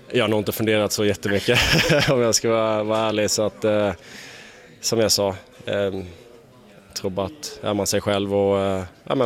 Jag har nog inte funderat så jättemycket om jag ska vara ärlig. Så att, som jag sa, tror bara att är man sig själv och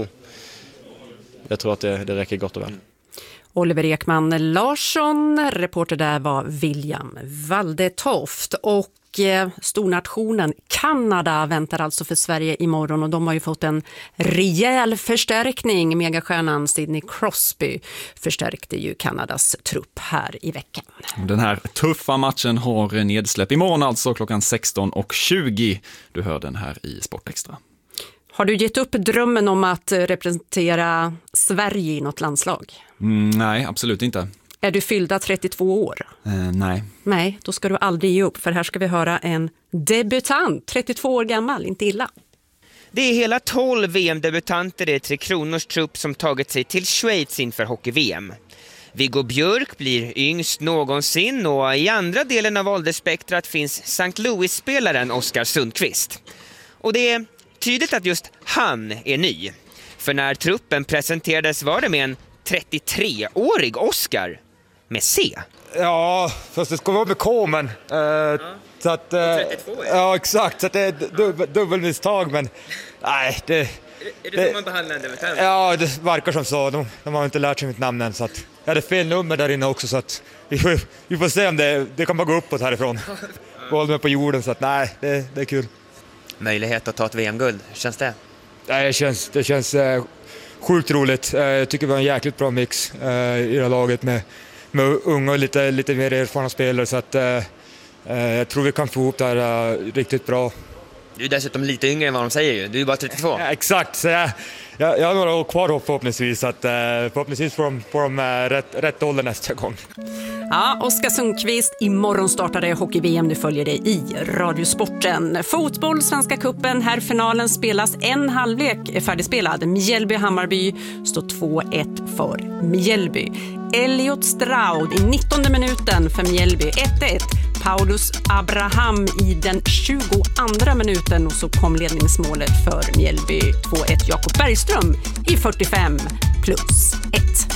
jag tror att det räcker gott och väl. Oliver Ekman Larsson, reporter där var William Valdetoft. Och stornationen Kanada väntar alltså för Sverige imorgon och de har ju fått en rejäl förstärkning. Megastjärnan Sidney Crosby förstärkte ju Kanadas trupp här i veckan. Den här tuffa matchen har nedsläpp imorgon alltså klockan 16:20. Du hör den här i Sportextra. Har du gett upp drömmen om att representera Sverige i något landslag? Nej, absolut inte. Är du fyllda 32 år? Nej. Nej, då ska du aldrig ge upp, för här ska vi höra en debutant, 32 år gammal, inte illa. Det är hela 12 VM-debutanter i Tre Kronors trupp som tagit sig till Schweiz inför hockey-VM. Viggo Björk blir yngst någonsin och i andra delen av åldersspektrat finns St. Louis-spelaren Oskar Sundqvist. Och det är tydligt att just han är ny. För när truppen presenterades var det med en 33-årig Oskar med C. Ja, fast det ska vara med K, men så att 32 ja, exakt, så att det är dubbelmisstag, men nej, Är det så man behandlar en debutant? Ja, det verkar som så. De har inte lärt sig mitt namn än, så att jag hade fel nummer där inne också, så att vi får se om det kan bara gå uppåt härifrån. Håll mig på jorden, så att nej, det är kul. Möjlighet att ta ett VM-guld, hur känns det? Det känns sjukt roligt. Jag tycker vi har en jäkligt bra mix i det här laget med unga och lite mer erfarna spelare, så att jag tror vi kan få ihop det här riktigt bra. Du är dessutom lite yngre än vad de säger ju. Du är bara 32. Ja, exakt, så jag har några år kvar förhoppningsvis, så att förhoppningsvis får de rätt ålder nästa gång. Ja, Oskar Sundqvist, imorgon startar det hockey-VM. Du följer det i Radiosporten. Fotboll, Svenska cupen, här finalen spelas, en halvlek är färdigspelad. Mjällby-Hammarby står 2-1 för Mjällby. Elliot Stroud i 19:e minuten för Mjällby, 1-1. Paulus Abraham i den 22:a minuten, och så kom ledningsmålet för Mjällby, 2-1. Jakob Bergström i 45+1.